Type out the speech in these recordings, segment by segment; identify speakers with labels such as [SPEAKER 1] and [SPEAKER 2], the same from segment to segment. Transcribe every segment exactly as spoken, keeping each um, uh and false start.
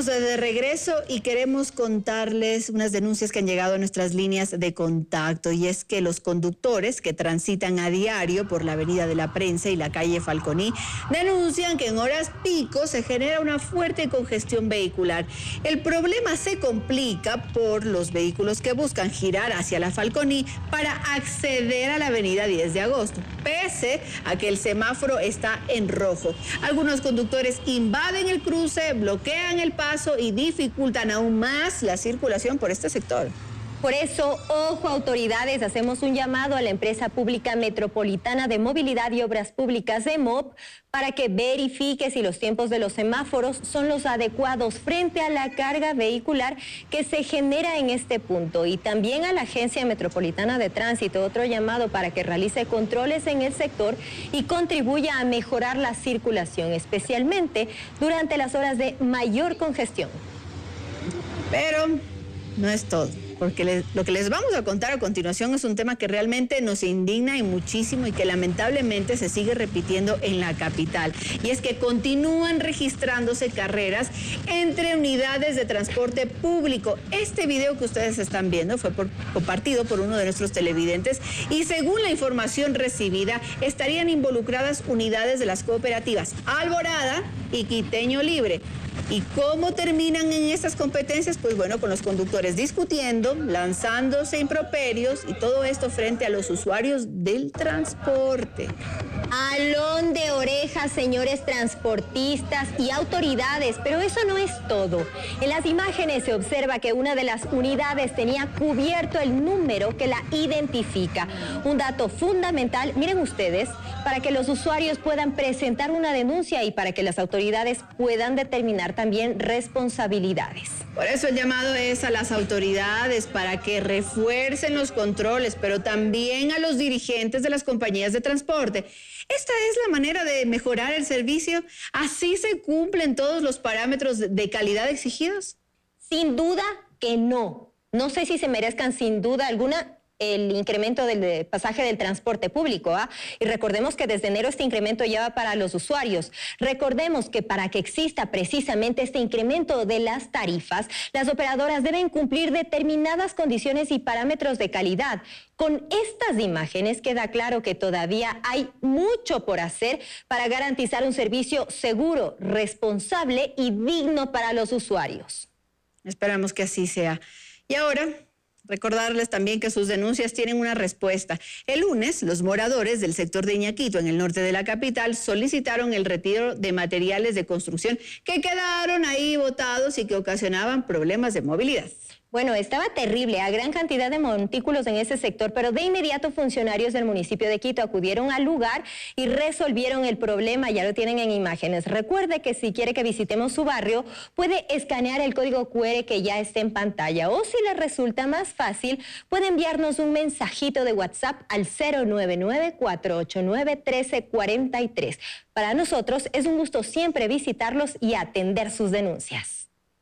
[SPEAKER 1] Estamos de regreso y queremos contarles unas denuncias que han llegado a nuestras líneas de contacto, y es que los conductores que transitan a diario por la Avenida de la Prensa y la calle Falconi denuncian que en horas pico se genera una fuerte congestión vehicular. El problema se complica por los vehículos que buscan girar hacia la Falconi para acceder a la Avenida diez de agosto, pese a que el semáforo está en rojo. Algunos conductores invaden el cruce, bloquean el paso y dificultan aún más la circulación por este sector.
[SPEAKER 2] Por eso, ojo autoridades, hacemos un llamado a la empresa pública metropolitana de movilidad y obras públicas, E M O P, para que verifique si los tiempos de los semáforos son los adecuados frente a la carga vehicular que se genera en este punto. Y también a la Agencia Metropolitana de Tránsito, otro llamado para que realice controles en el sector y contribuya a mejorar la circulación, especialmente durante las horas de mayor congestión.
[SPEAKER 1] Pero no es todo, porque les, lo que les vamos a contar a continuación es un tema que realmente nos indigna y muchísimo y que lamentablemente se sigue repitiendo en la capital. Y es que continúan registrándose carreras entre unidades de transporte público. Este video que ustedes están viendo fue por, compartido por uno de nuestros televidentes y según la información recibida estarían involucradas unidades de las cooperativas Alborada y Quiteño Libre. ¿Y cómo terminan en estas competencias? Pues bueno, con los conductores discutiendo, lanzándose improperios y todo esto frente a los usuarios del transporte.
[SPEAKER 2] Alón de orejas, señores transportistas y autoridades, pero eso no es todo. En las imágenes se observa que una de las unidades tenía cubierto el número que la identifica. Un dato fundamental, miren ustedes, para que los usuarios puedan presentar una denuncia y para que las autoridades puedan determinar también responsabilidades.
[SPEAKER 1] Por eso el llamado es a las autoridades para que refuercen los controles, pero también a los dirigentes de las compañías de transporte. ¿Esta es la manera de mejorar el servicio? ¿Así se cumplen todos los parámetros de calidad exigidos?
[SPEAKER 2] Sin duda que no. No sé si se merezcan sin duda alguna el incremento del pasaje del transporte público, ¿ah? Y recordemos que desde enero este incremento ya va para los usuarios. Recordemos que para que exista precisamente este incremento de las tarifas, las operadoras deben cumplir determinadas condiciones y parámetros de calidad. Con estas imágenes queda claro que todavía hay mucho por hacer para garantizar un servicio seguro, responsable y digno para los usuarios.
[SPEAKER 1] Esperamos que así sea. Y ahora, recordarles también que sus denuncias tienen una respuesta. El lunes, los moradores del sector de Iñaquito, en el norte de la capital, solicitaron el retiro de materiales de construcción que quedaron ahí botados y que ocasionaban problemas de movilidad.
[SPEAKER 2] Bueno, estaba terrible, a gran cantidad de montículos en ese sector, pero de inmediato funcionarios del municipio de Quito acudieron al lugar y resolvieron el problema, ya lo tienen en imágenes. Recuerde que si quiere que visitemos su barrio, puede escanear el código cu erre que ya está en pantalla, o si le resulta más fácil, puede enviarnos un mensajito de WhatsApp al cero nueve nueve, cuatro ocho nueve, uno tres cuatro tres. Para nosotros es un gusto siempre visitarlos y atender sus denuncias.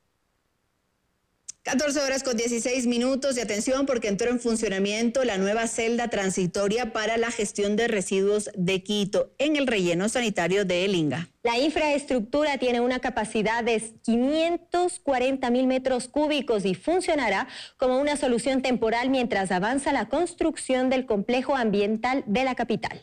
[SPEAKER 1] catorce horas con dieciséis minutos, y atención porque entró en funcionamiento la nueva celda transitoria para la gestión de residuos de Quito en el relleno sanitario de El Inga.
[SPEAKER 2] La infraestructura tiene una capacidad de quinientos cuarenta mil metros cúbicos y funcionará como una solución temporal mientras avanza la construcción del complejo ambiental de la capital.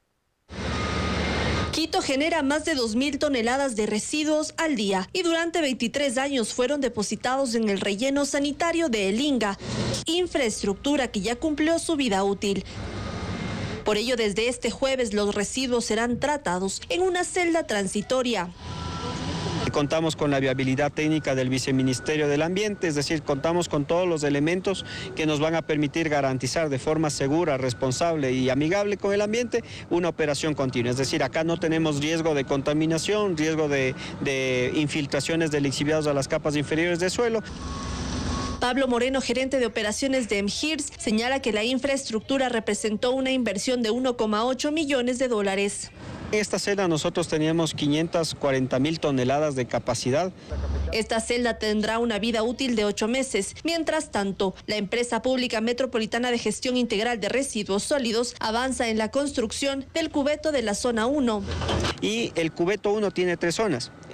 [SPEAKER 3] Quito genera más de dos mil toneladas de residuos al día y durante veintitrés años fueron depositados en el relleno sanitario de El Inga, infraestructura que ya cumplió su vida útil. Por ello, desde este jueves los residuos serán tratados en una celda transitoria.
[SPEAKER 4] Contamos con la viabilidad técnica del Viceministerio del Ambiente, es decir, contamos con todos los elementos que nos van a permitir garantizar de forma segura, responsable y amigable con el ambiente una operación continua. Es decir, acá no tenemos riesgo de contaminación, riesgo de, de infiltraciones de lixiviados a las capas inferiores del suelo.
[SPEAKER 3] Pablo Moreno, gerente de operaciones de EMGIRS, señala que la infraestructura representó una inversión de uno coma ocho millones de dólares.
[SPEAKER 4] En esta celda nosotros teníamos quinientas cuarenta mil toneladas de capacidad.
[SPEAKER 3] Esta celda tendrá una vida útil de ocho meses. Mientras tanto, la empresa pública metropolitana de gestión integral de residuos sólidos avanza en la construcción del cubeto de la zona uno.
[SPEAKER 4] Y el cubeto uno tiene tres zonas.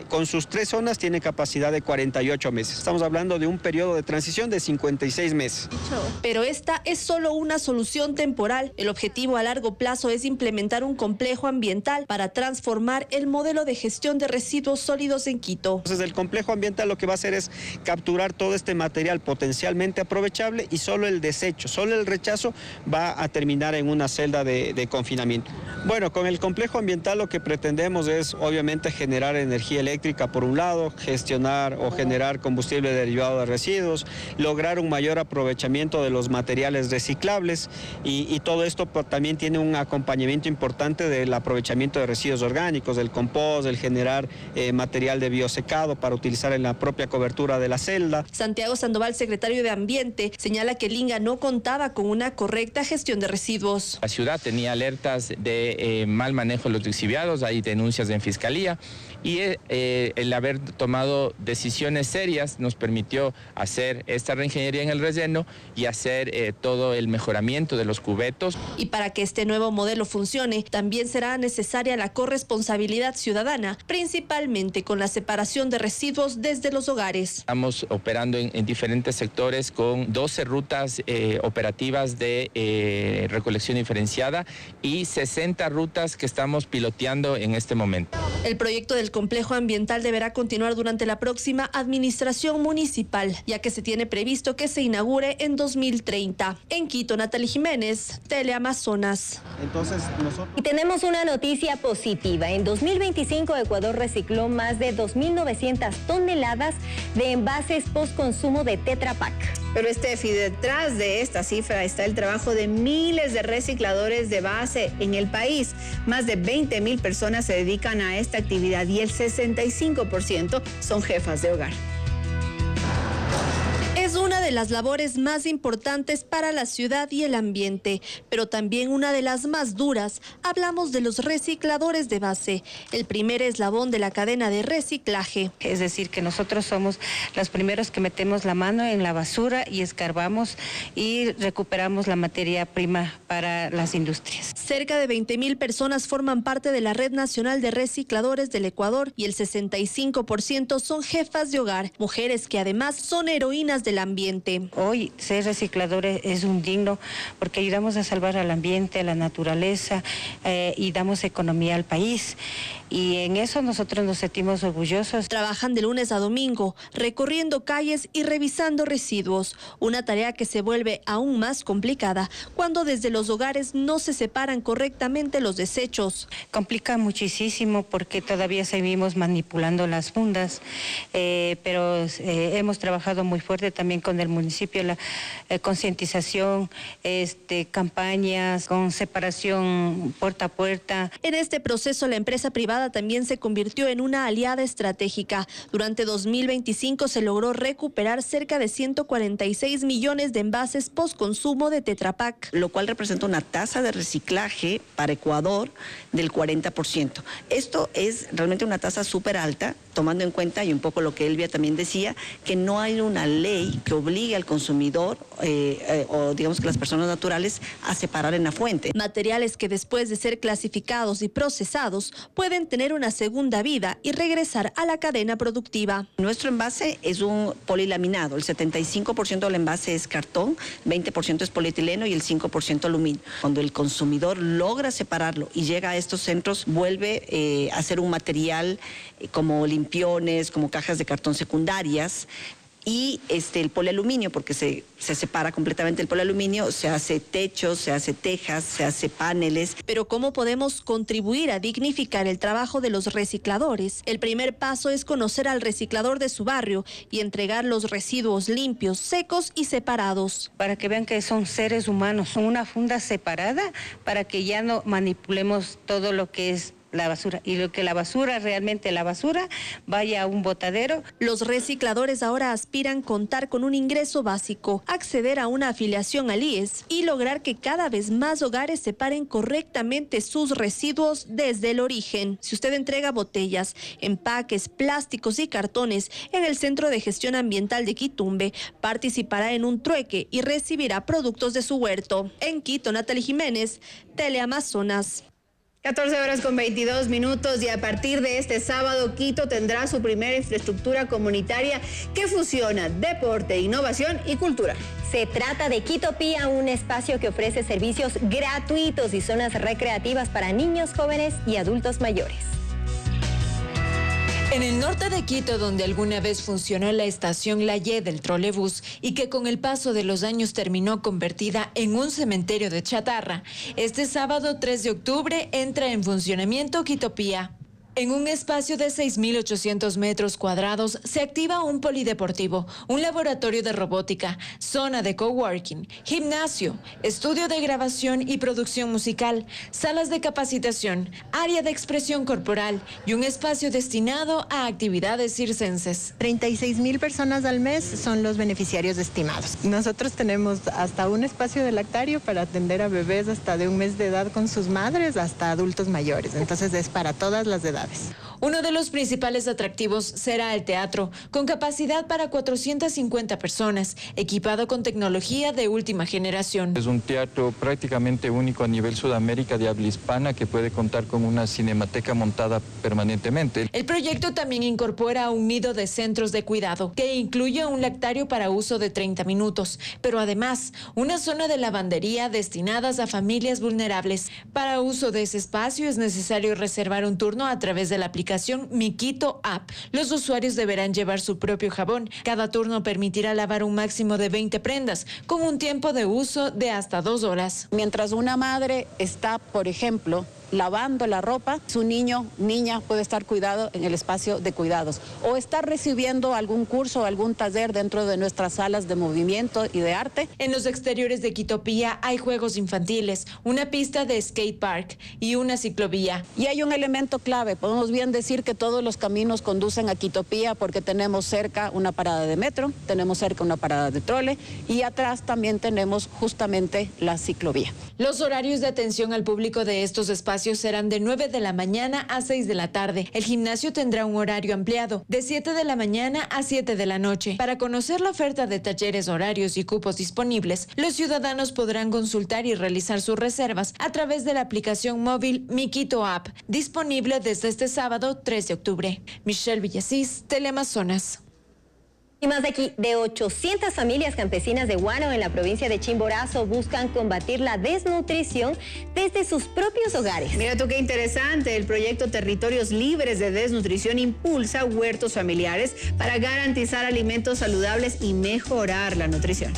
[SPEAKER 4] con sus tres zonas tiene capacidad de cuarenta y ocho meses. Estamos hablando de un periodo de transición de cincuenta y seis meses.
[SPEAKER 3] Pero esta es solo una solución temporal. El objetivo a largo plazo es implementar un complejo ambiental para transformar el modelo de gestión de residuos sólidos en Quito.
[SPEAKER 4] Entonces el complejo ambiental lo que va a hacer es capturar todo este material potencialmente aprovechable y solo el desecho, solo el rechazo va a terminar en una celda de, de confinamiento. Bueno, con el complejo ambiental lo que pretendemos es obviamente generar energía eléctrica por un lado, gestionar o generar combustible derivado de residuos, lograr un mayor aprovechamiento de los materiales reciclables y, y todo esto pues, también tiene un acompañamiento importante del aprovechamiento de residuos orgánicos, del compost, del generar eh, material de biosecado para utilizar en la propia cobertura de la celda.
[SPEAKER 3] Santiago Sandoval, secretario de Ambiente, señala que el INGA no contaba con una correcta gestión de residuos.
[SPEAKER 5] La ciudad tenía alertas de eh, mal manejo de los lixiviados, hay denuncias en fiscalía y eh, el haber tomado decisiones serias nos permitió hacer esta reingeniería en el relleno y hacer eh, todo el mejoramiento de los cubetos.
[SPEAKER 3] Y para que este nuevo modelo funcione, también será necesaria la corresponsabilidad ciudadana, principalmente con la separación de residuos desde los hogares.
[SPEAKER 5] Estamos operando en, en diferentes sectores con doce rutas eh, operativas de eh, recolección diferenciada y sesenta rutas que estamos piloteando en este momento.
[SPEAKER 3] El proyecto del complejo ambiental deberá continuar durante la próxima administración municipal, ya que se tiene previsto que se inaugure en dos mil treinta. En Quito, Natalie Jiménez, Teleamazonas.
[SPEAKER 4] Entonces, nosotros...
[SPEAKER 2] Y tenemos una noticia positiva. En dos mil veinticinco, Ecuador recicló más de dos mil novecientas toneladas de envases postconsumo de Tetra Pak.
[SPEAKER 1] Pero Estefi, detrás de esta cifra está el trabajo de miles de recicladores de base en el país. Más de veinte mil personas se dedican a esta actividad y el sesenta y cinco por ciento son jefas de hogar.
[SPEAKER 3] Es una de las labores más importantes para la ciudad y el ambiente, pero también una de las más duras. Hablamos de los recicladores de base, el primer eslabón de la cadena de reciclaje.
[SPEAKER 6] Es decir, que nosotros somos los primeros que metemos la mano en la basura y escarbamos y recuperamos la materia prima para las industrias.
[SPEAKER 3] Cerca de veinte mil personas forman parte de la Red Nacional de Recicladores del Ecuador y el sesenta y cinco por ciento son jefas de hogar, mujeres que además son heroínas del ambiente.
[SPEAKER 6] Hoy ser recicladores es un digno porque ayudamos a salvar al ambiente, a la naturaleza eh, y damos economía al país. Y en eso nosotros nos sentimos orgullosos.
[SPEAKER 3] Trabajan de lunes a domingo, recorriendo calles y revisando residuos. Una tarea que se vuelve aún más complicada cuando desde los hogares no se separan correctamente los desechos.
[SPEAKER 6] Complica muchísimo porque todavía seguimos manipulando las fundas, eh, pero eh, hemos trabajado muy fuerte también con el municipio, la eh, concientización, este, campañas con separación puerta a puerta.
[SPEAKER 3] En este proceso la empresa privada también se convirtió en una aliada estratégica. Durante dos mil veinticinco se logró recuperar cerca de ciento cuarenta y seis millones de envases postconsumo de Tetra Pak.
[SPEAKER 7] Lo cual representa una tasa de reciclaje para Ecuador del cuarenta por ciento. Esto es realmente una tasa súper alta, tomando en cuenta, y un poco lo que Elvia también decía, que no hay una ley que obligue al consumidor eh, eh, o digamos que las personas naturales a separar en la fuente.
[SPEAKER 3] Materiales que después de ser clasificados y procesados pueden tener una segunda vida y regresar a la cadena productiva.
[SPEAKER 7] Nuestro envase es un polilaminado, el setenta y cinco por ciento del envase es cartón, veinte por ciento es polietileno y el cinco por ciento aluminio. Cuando el consumidor logra separarlo y llega a estos centros, vuelve eh, a ser un material eh, como limpiones, como cajas de cartón secundarias, y este, el polialuminio, porque se, se separa completamente el polialuminio, se hace techos, se hace tejas, se hace paneles.
[SPEAKER 3] Pero ¿cómo podemos contribuir a dignificar el trabajo de los recicladores? El primer paso es conocer al reciclador de su barrio y entregar los residuos limpios, secos y separados.
[SPEAKER 6] Para que vean que son seres humanos, son una funda separada para que ya no manipulemos todo lo que es la basura y lo que la basura, realmente la basura, vaya a un botadero.
[SPEAKER 3] Los recicladores ahora aspiran contar con un ingreso básico, acceder a una afiliación al I E S y lograr que cada vez más hogares separen correctamente sus residuos desde el origen. Si usted entrega botellas, empaques, plásticos y cartones en el Centro de Gestión Ambiental de Quitumbe, participará en un trueque y recibirá productos de su huerto. En Quito, Natalie Jiménez, Teleamazonas.
[SPEAKER 1] catorce horas con veintidós minutos y a partir de este sábado Quito tendrá su primera infraestructura comunitaria que fusiona deporte, innovación y cultura.
[SPEAKER 2] Se trata de Quitopía, un espacio que ofrece servicios gratuitos y zonas recreativas para niños, jóvenes y adultos mayores.
[SPEAKER 8] En el norte de Quito, donde alguna vez funcionó la estación La Ye del trolebús y que con el paso de los años terminó convertida en un cementerio de chatarra, este sábado tres de octubre entra en funcionamiento Quitopía. En un espacio de seis mil ochocientos metros cuadrados se activa un polideportivo, un laboratorio de robótica, zona de coworking, gimnasio, estudio de grabación y producción musical, salas de capacitación, área de expresión corporal y un espacio destinado a actividades circenses.
[SPEAKER 9] treinta y seis mil personas al mes son los beneficiarios estimados. Nosotros tenemos hasta un espacio de lactario para atender a bebés hasta de un mes de edad con sus madres hasta adultos mayores. Entonces es para todas las edades.
[SPEAKER 8] Uno de los principales atractivos será el teatro, con capacidad para cuatrocientas cincuenta personas, equipado con tecnología de última generación.
[SPEAKER 10] Es un teatro prácticamente único a nivel Sudamérica de habla hispana que puede contar con una cinemateca montada permanentemente.
[SPEAKER 8] El proyecto también incorpora un nido de centros de cuidado, que incluye un lactario para uso de treinta minutos, pero además una zona de lavandería destinadas a familias vulnerables. Para uso de ese espacio es necesario reservar un turno a través de la aplicación Mi Quito App. Los usuarios deberán llevar su propio jabón. Cada turno permitirá lavar un máximo de veinte prendas, con un tiempo de uso de hasta dos horas.
[SPEAKER 11] Mientras una madre está, por ejemplo, lavando la ropa, su niño, niña puede estar cuidado en el espacio de cuidados o estar recibiendo algún curso o algún taller dentro de nuestras salas de movimiento y de arte.
[SPEAKER 8] En los exteriores de Quitopía hay juegos infantiles, una pista de skate park y una ciclovía.
[SPEAKER 11] Y hay un elemento clave, podemos bien decir que todos los caminos conducen a Quitopía porque tenemos cerca una parada de metro, tenemos cerca una parada de trole y atrás también tenemos justamente la ciclovía.
[SPEAKER 8] Los horarios de atención al público de estos espacios serán de nueve de la mañana a seis de la tarde. El gimnasio tendrá un horario ampliado, de siete de la mañana a siete de la noche. Para conocer la oferta de talleres, horarios y cupos disponibles, los ciudadanos podrán consultar y realizar sus reservas a través de la aplicación móvil Mi Quito App, disponible desde este sábado tres de octubre. Michelle Villasís, Teleamazonas.
[SPEAKER 2] Y más de aquí, de ochocientas familias campesinas de Guano en la provincia de Chimborazo buscan combatir la desnutrición desde sus propios hogares.
[SPEAKER 1] Mira tú qué interesante, el proyecto Territorios Libres de Desnutrición impulsa huertos familiares para garantizar alimentos saludables y mejorar la nutrición.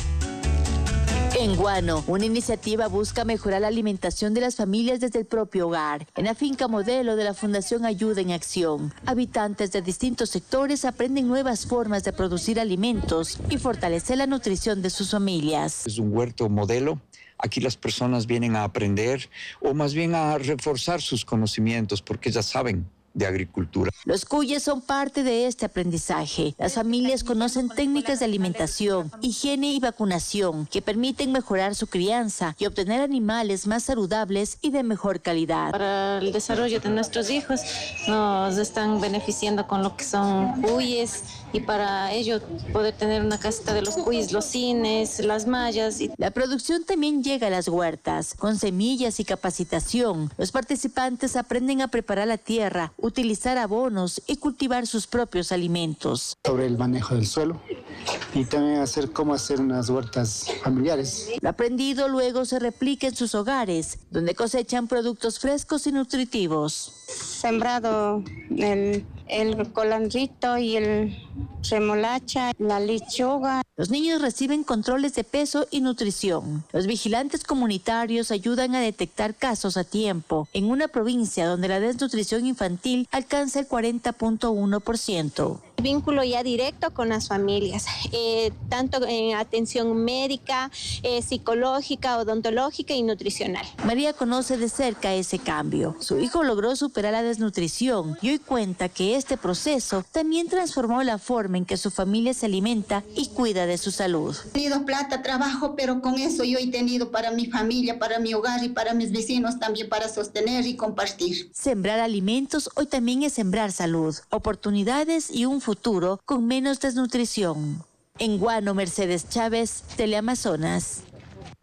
[SPEAKER 12] En Guano, una iniciativa busca mejorar la alimentación de las familias desde el propio hogar. En la finca modelo de la Fundación Ayuda en Acción, habitantes de distintos sectores aprenden nuevas formas de producir alimentos y fortalecer la nutrición de sus familias.
[SPEAKER 13] Es un huerto modelo. Aquí las personas vienen a aprender o más bien a reforzar sus conocimientos porque ya saben de agricultura.
[SPEAKER 12] Los cuyes son parte de este aprendizaje. Las familias conocen técnicas de alimentación, higiene y vacunación que permiten mejorar su crianza y obtener animales más saludables y de mejor calidad.
[SPEAKER 14] Para el desarrollo de nuestros hijos nos están beneficiando con lo que son cuyes y para ello poder tener una casita de los cuyes, los cines, las mallas. Y...
[SPEAKER 12] La producción también llega a las huertas. Con semillas y capacitación, los participantes aprenden a preparar la tierra, utilizar abonos y cultivar sus propios alimentos.
[SPEAKER 15] Sobre el manejo del suelo y también hacer cómo hacer unas huertas familiares.
[SPEAKER 12] Lo aprendido luego se replica en sus hogares, donde cosechan productos frescos y nutritivos.
[SPEAKER 16] Sembrado el, el colandrito y el remolacha, la lechuga.
[SPEAKER 12] Los niños reciben controles de peso y nutrición. Los vigilantes comunitarios ayudan a detectar casos a tiempo en una provincia donde la desnutrición infantil alcanza el cuarenta punto uno por ciento.
[SPEAKER 17] Vínculo ya directo con las familias, eh, tanto en atención médica, eh, psicológica, odontológica y nutricional.
[SPEAKER 12] María conoce de cerca ese cambio. Su hijo logró superar la desnutrición y hoy cuenta que este proceso también transformó la forma en que su familia se alimenta y cuida de su salud.
[SPEAKER 18] He tenido plata, trabajo, pero con eso yo he tenido para mi familia, para mi hogar y para mis vecinos también para sostener y compartir.
[SPEAKER 12] Sembrar alimentos hoy también es sembrar salud, oportunidades y un futuro con menos desnutrición. En Guano, Mercedes Chávez, Teleamazonas.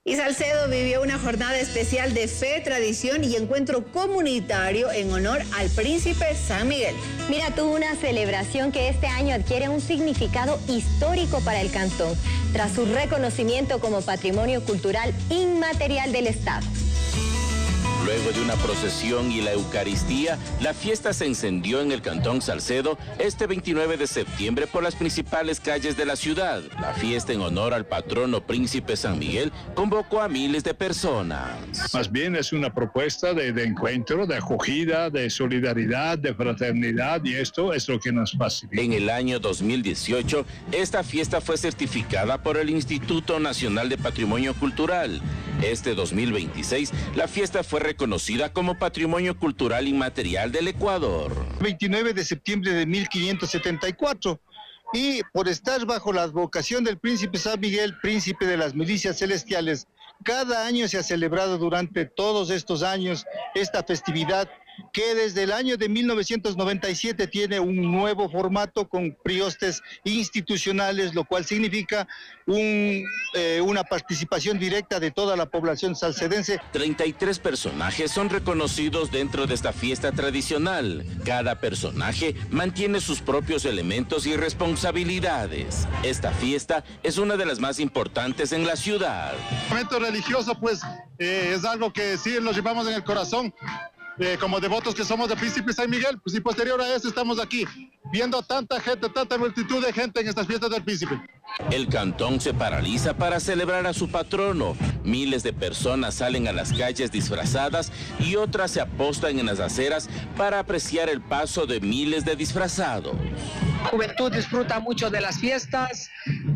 [SPEAKER 1] Y Salcedo vivió una jornada especial de fe, tradición y encuentro comunitario en honor al príncipe San Miguel.
[SPEAKER 2] Mira, tuvo una celebración que este año adquiere un significado histórico para el cantón, tras su reconocimiento como Patrimonio Cultural Inmaterial del Estado.
[SPEAKER 19] Luego de una procesión y la Eucaristía, la fiesta se encendió en el Cantón Salcedo este veintinueve de septiembre por las principales calles de la ciudad. La fiesta en honor al patrono Príncipe San Miguel convocó a miles de personas.
[SPEAKER 20] Más bien es una propuesta de, de encuentro, de acogida, de solidaridad, de fraternidad, y esto es lo que nos facilita.
[SPEAKER 19] En el año dos mil dieciocho, esta fiesta fue certificada por el Instituto Nacional de Patrimonio Cultural. Este dos mil veintiséis, la fiesta fue reconocida como Patrimonio Cultural Inmaterial del Ecuador.
[SPEAKER 21] veintinueve de septiembre de mil quinientos setenta y cuatro, y por estar bajo la advocación del príncipe San Miguel, príncipe de las milicias celestiales, cada año se ha celebrado durante todos estos años esta festividad, que desde el año de mil novecientos noventa y siete tiene un nuevo formato con priostes institucionales, lo cual significa un, eh, una participación directa de toda la población salcedense.
[SPEAKER 19] treinta y tres personajes son reconocidos dentro de esta fiesta tradicional. Cada personaje mantiene sus propios elementos y responsabilidades. Esta fiesta es una de las más importantes en la ciudad.
[SPEAKER 22] El momento religioso, pues, eh, es algo que sí lo llevamos en el corazón. Eh, como devotos que somos del Príncipe San Miguel, pues y posterior a eso estamos aquí, viendo tanta gente, tanta multitud de gente en estas fiestas del Príncipe.
[SPEAKER 19] El cantón se paraliza para celebrar a su patrono. Miles de personas salen a las calles disfrazadas y otras se apostan en las aceras para apreciar el paso de miles de disfrazados.
[SPEAKER 23] La juventud disfruta mucho de las fiestas.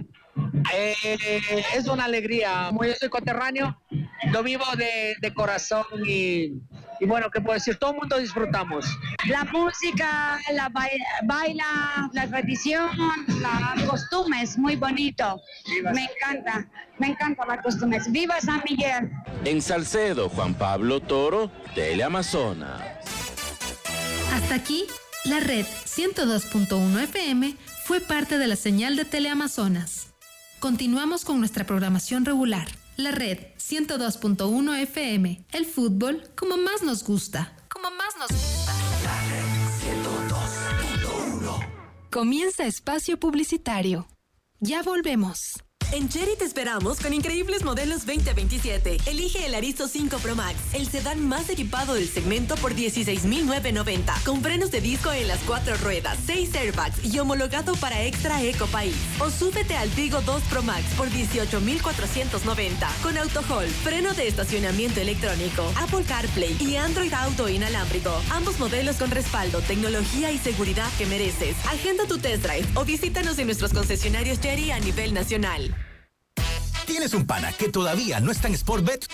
[SPEAKER 23] Eh, es una alegría. Como yo soy coterráneo, lo vivo de, de corazón y, y bueno, ¿qué puedo decir? Todo el mundo disfrutamos.
[SPEAKER 24] La música, la baila, baila la tradición, los costumbres, muy bonito. Viva me encanta, me encanta las costumbres. ¡Viva San Miguel!
[SPEAKER 19] En Salcedo, Juan Pablo Toro, Teleamazonas.
[SPEAKER 25] Hasta aquí, la red ciento dos punto uno F M fue parte de la señal de Teleamazonas. Continuamos con nuestra programación regular. La red ciento dos punto uno F M. El fútbol como más nos gusta. Como más nos gusta. La red ciento dos punto uno. Comienza espacio publicitario. Ya volvemos.
[SPEAKER 26] En Chery te esperamos con increíbles modelos veinte veintisiete. Elige el Arizo cinco Pro Max, el sedán más equipado del segmento por dieciséis mil novecientos noventa, con frenos de disco en las cuatro ruedas, seis airbags y homologado para Extra Eco País. O súbete al Tigo dos Pro Max por dieciocho mil cuatrocientos noventa, con AutoHold, freno de estacionamiento electrónico, Apple CarPlay y Android Auto inalámbrico. Ambos modelos con respaldo, tecnología y seguridad que mereces. Agenda tu test drive o visítanos en nuestros concesionarios Chery a nivel nacional.
[SPEAKER 27] ¿Tienes un pana que todavía no está en Sportbet?